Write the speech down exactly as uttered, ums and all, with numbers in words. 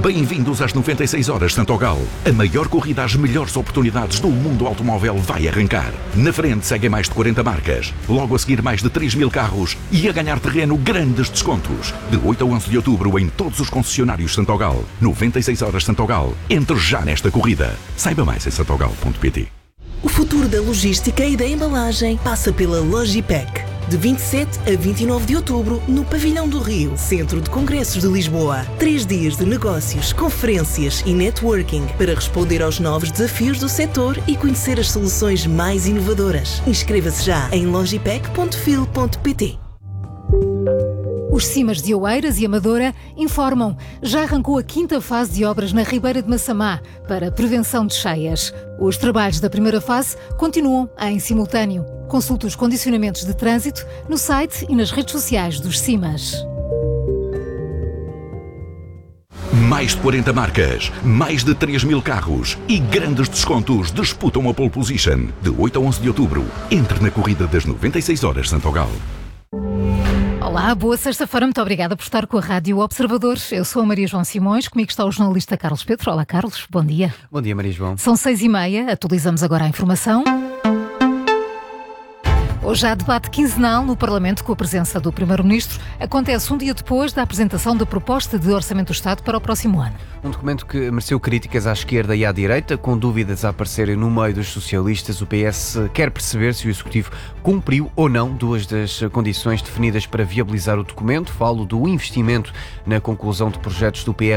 Bem-vindos às noventa e seis horas Santogal. A maior corrida às melhores oportunidades do mundo automóvel vai arrancar. Na frente seguem mais de quarenta marcas. Logo a seguir mais de três mil carros e a ganhar terreno grandes descontos. De oito a onze de outubro em todos os concessionários Santogal. noventa e seis horas Santogal. Entre já nesta corrida. Saiba mais em santogal ponto pt. O futuro da logística e da embalagem passa pela Logipec. De vinte e sete a vinte e nove de outubro, no Pavilhão do Rio, Centro de Congressos de Lisboa. Três dias de negócios, conferências e networking para responder aos novos desafios do setor e conhecer as soluções mais inovadoras. Inscreva-se já em logipec ponto fil ponto pt. Os Cimas de Oeiras e Amadora informam. Já arrancou a quinta fase de obras na Ribeira de Massamá para prevenção de cheias. Os trabalhos da primeira fase continuam em simultâneo. Consulte os condicionamentos de trânsito no site e nas redes sociais dos Cimas. Mais de quarenta marcas, mais de três mil carros e grandes descontos disputam a pole position. De oito a onze de outubro, entre na corrida das noventa e seis horas Santogal. Olá, boa sexta-feira, muito obrigada por estar com a Rádio Observador. Eu sou a Maria João Simões, comigo está o jornalista Carlos Pedro. Olá, Carlos, bom dia. Bom dia, Maria João. São seis e meia, atualizamos agora a informação. Hoje há debate quinzenal no Parlamento com a presença do Primeiro-Ministro. Acontece um dia depois da apresentação da proposta de Orçamento do Estado para o próximo ano. Um documento que mereceu críticas à esquerda e à direita, com dúvidas a aparecerem no meio dos socialistas. O P S quer perceber se o Executivo cumpriu ou não duas das condições definidas para viabilizar o documento. Falo do investimento na conclusão de projetos do P R